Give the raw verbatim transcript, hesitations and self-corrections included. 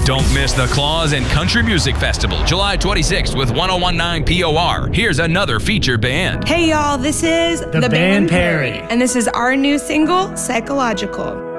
Don't miss the Claws and Country Music Festival, July twenty-sixth with one oh one point nine P O R. Here's another featured band. Hey y'all, this is The, the Band, Band Perry. And this is our new single, Psychological.